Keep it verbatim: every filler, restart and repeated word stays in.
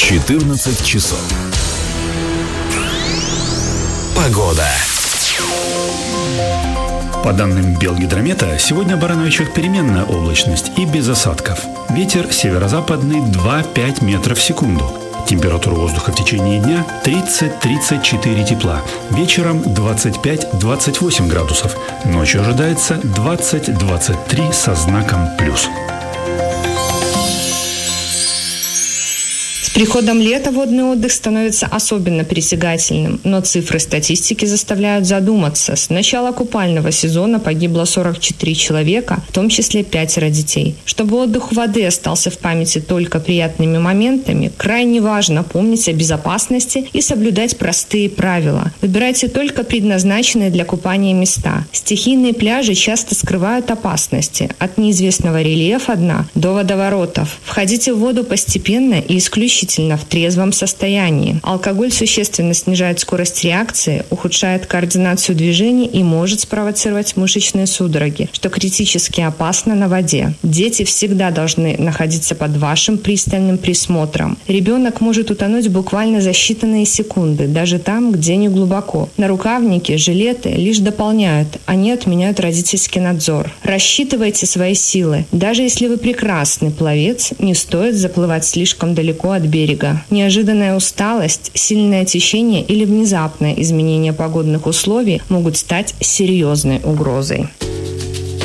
четырнадцать часов. Погода. По данным Белгидромета, сегодня в Барановичах переменная облачность и без осадков. Ветер северо-западный два-пять метров в секунду. Температура воздуха в течение дня тридцать-тридцать четыре тепла. Вечером двадцать пять-двадцать восемь градусов. Ночью ожидается двадцать-двадцать три со знаком плюс. С приходом лета водный отдых становится особенно притягательным, но цифры статистики заставляют задуматься. С начала купального сезона погибло сорок четыре человека, в том числе пятеро детей. Чтобы отдых у воды остался в памяти только приятными моментами, крайне важно помнить о безопасности и соблюдать простые правила. Выбирайте только предназначенные для купания места. Стихийные пляжи часто скрывают опасности, от неизвестного рельефа дна до водоворотов. Входите в воду постепенно и исключительно в трезвом состоянии. Алкоголь существенно снижает скорость реакции, ухудшает координацию движений и может спровоцировать мышечные судороги, что критически опасно на воде. Дети всегда должны находиться под вашим пристальным присмотром. Ребенок может утонуть буквально за считанные секунды, даже там, где не глубоко. Нарукавники, жилеты лишь дополняют, они отменяют родительский надзор. Рассчитывайте свои силы. Даже если вы прекрасный пловец, не стоит заплывать слишком далеко от берега. Неожиданная усталость, сильное течение или внезапное изменение погодных условий могут стать серьезной угрозой.